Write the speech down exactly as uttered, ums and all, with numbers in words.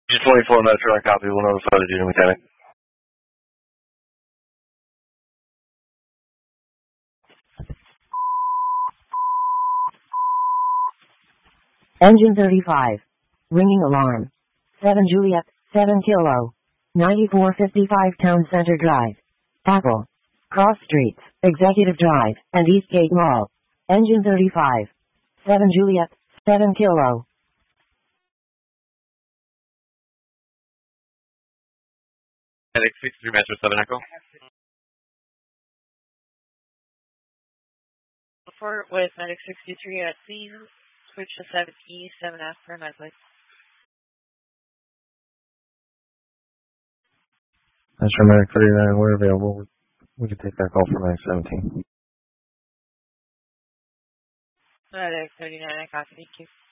Just twenty-four Metro on copy. We'll notify the duty mechanic. Engine thirty-five. Ringing alarm. seven Juliet, seven Kilo. ninety-four fifty-five Town Center Drive. Apple. Cross Streets, Executive Drive, and Eastgate Mall. Engine thirty-five. seven Juliet, seven Kilo. Medic sixty-three Metro seven Echo. Report with Medic sixty-three at scene. Switch to seven E, seven F for Medley. That's for Medic thirty-nine. We're available. We can take that call for Medic seventeen. Medic thirty-nine, I copy. Thank you.